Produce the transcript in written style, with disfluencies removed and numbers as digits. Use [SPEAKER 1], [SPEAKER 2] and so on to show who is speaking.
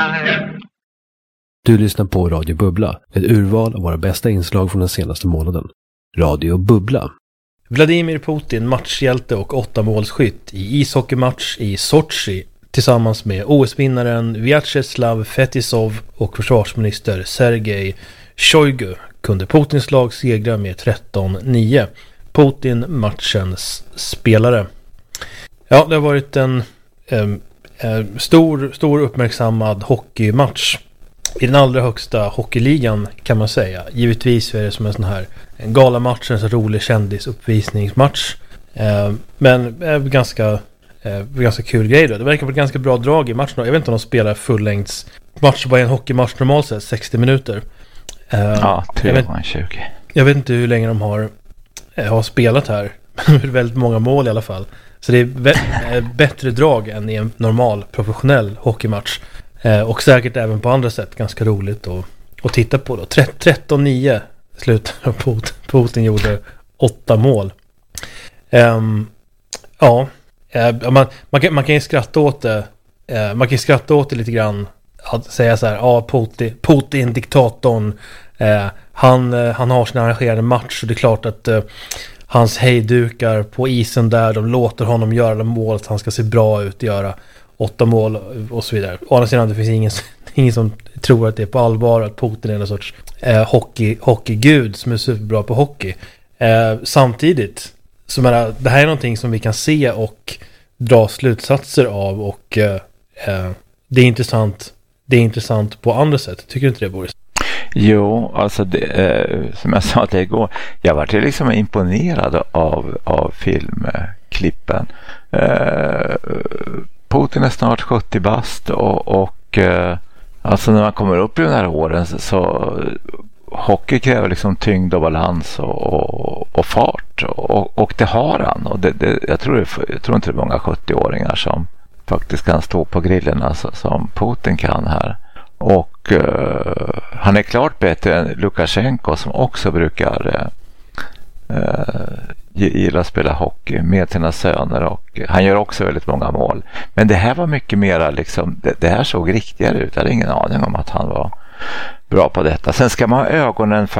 [SPEAKER 1] Du lyssnar på Radio Bubbla, ett urval av våra bästa inslag från den senaste månaden. Radio Bubbla. Vladimir Putin, matchhjälte och 8-målsskytt i ishockeymatch i Sochi tillsammans med OS-vinnaren Vyacheslav Fetisov och försvarsminister Sergej Shoigu kunde Putins lag segra med 13-9. Putin matchens spelare. Ja, det har varit en stor uppmärksammad hockeymatch i den allra högsta hockeyligan kan man säga. Givetvis är det som en galamatch, en så rolig kändisuppvisningsmatch. Men ganska kul grej då. Det verkar vara ett ganska bra drag i matchen. Jag vet inte om de spelar fullängds match, bara en hockeymatch normalt sett 60 minuter.
[SPEAKER 2] Ja, 3-20.
[SPEAKER 1] Jag vet inte hur länge de har spelat här. Det är väldigt många mål i alla fall. Så det är bättre drag än i en normal professionell hockeymatch. Och säkert även på andra sätt ganska roligt att titta på då. 13-9 slutar Putin gjorde 8 mål. Man kan ju skratta åt det. Man kan ju skratta åt det lite grann. Att säga så här, Putin diktatorn. Han har sin arrangerade match och det är klart att hans hejdukar på isen där, de låter honom göra de mål att han ska se bra ut, göra 8 mål och så vidare. Å andra sidan, det finns ingen som tror att det är på allvar att Putin är en sorts hockeygud som är superbra på hockey. Samtidigt så det här är någonting som vi kan se och dra slutsatser av och det är intressant på andra sätt. Tycker du inte det, Boris?
[SPEAKER 2] Jo, alltså som jag sa till igår, jag var liksom imponerad av filmklippen. Putin är snart 70 bast och alltså när man kommer upp i den här åren så hockey kräver liksom tyngd och balans och fart och det har han och jag tror inte det är många 70-åringar som faktiskt kan stå på grillerna som Putin kan här. Och han är klart bättre än Lukasjenko som också brukar gilla att spela hockey med sina söner och han gör också väldigt många mål. Men det här var mycket mera liksom, det här såg riktigare ut. Jag hade ingen aning om att han var bra på detta. Sen ska man ha ögonen